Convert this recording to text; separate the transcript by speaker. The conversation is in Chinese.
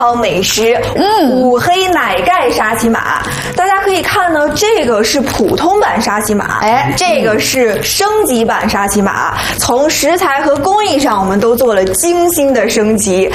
Speaker 1: 美食，五黑奶盖沙琪玛，大家可以看呢，这个是普通版沙琪玛，这个是升级版沙琪玛，从食材和工艺上我们都做了精心的升级，